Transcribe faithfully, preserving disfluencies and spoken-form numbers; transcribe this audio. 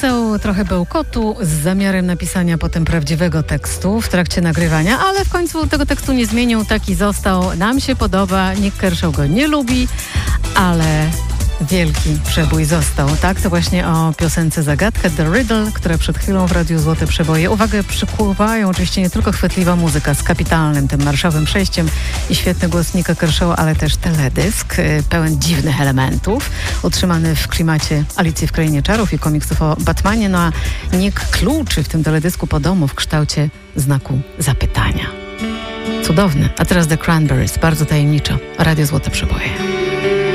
haseł, trochę bełkotu z zamiarem napisania potem prawdziwego tekstu w trakcie nagrywania, ale w końcu tego tekstu nie zmienił, taki został. Nam się podoba, Nick Kershaw go nie lubi, ale wielki przebój został. Tak, to właśnie o piosence Zagadka, The Riddle, która przed chwilą w Radiu Złote Przeboje. Uwagę przykuwają oczywiście nie tylko chwytliwa muzyka z kapitalnym tym marszowym przejściem i świetny głos Nicka Kershawa, ale też teledysk pełen dziwnych elementów, utrzymany w klimacie Alicji w Krainie Czarów i komiksów o Batmanie. No a Nick kluczy w tym teledysku po domu w kształcie znaku zapytania. Cudowne. A teraz The Cranberries, bardzo tajemniczo. Radio Złote Przeboje.